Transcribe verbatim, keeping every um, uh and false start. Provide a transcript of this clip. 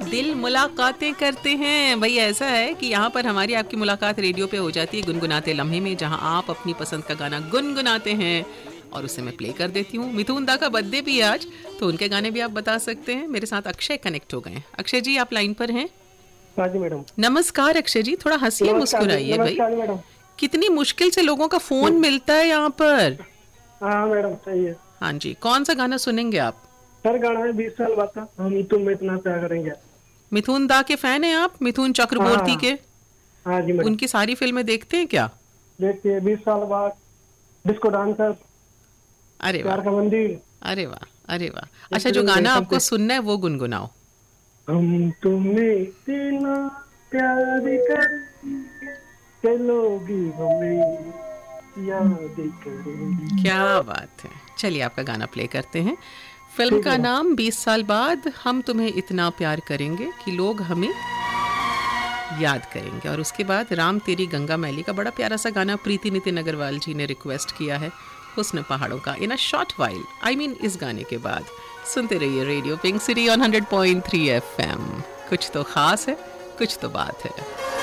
दिल मुलाकातें करते हैं। भाई ऐसा है कि यहाँ पर हमारी आपकी मुलाकात रेडियो पे हो जाती है गुनगुनाते लम्हे में, जहाँ आप अपनी पसंद का गाना गुनगुनाते हैं और उसे मैं प्ले कर देती हूँ। मिथुन दा का बर्थडे भी है आज, तो उनके गाने भी आप बता सकते हैं। मेरे साथ अक्षय कनेक्ट हो गए हैं। अक्षय जी आप लाइन पर हैं? हाँ जी मैडम। नमस्कार अक्षय जी, थोड़ा हंसिए मुस्कुराइए भाई। मैडम कितनी मुश्किल से लोगों का फोन मिलता है यहाँ पर। हाँ मैडम सही है। हाँ जी, कौन सा गाना सुनेंगे आप? सर गाना है बीस साल बाद का, हम तुम इतना प्यार करेंगे। मिथुन दा के फैन हैं आप? मिथुन चक्रवर्ती हाँ, के? हाँ जी मैडम। उनकी सारी फिल्में देखते हैं क्या? देखिए बीस साल बाद, डिस्को डांसर, अरे प्यार वाह, का मंदिर। अरे वाह, अरे वाह। अच्छा, जो गाना आपको सुनना है वो गुनगुनाओ। हम तुम्हें इतना प्यार करेंगे, चलोगी हमें याद करेंगे। क्या बात है। चलिए आपका गाना प्ले करते हैं। फिल्म का नाम बीस साल बाद, हम तुम्हें इतना प्यार करेंगे कि लोग हमें याद करेंगे। और उसके बाद राम तेरी गंगा मैली का बड़ा प्यारा सा गाना प्रीति नितिन अग्रवाल जी ने रिक्वेस्ट किया है, हुस्न पहाड़ों का, इन a short while. I mean इस गाने के बाद सुनते रहिए radio pink city on hundred point three F M. कुछ तो खास है, कुछ तो बात है।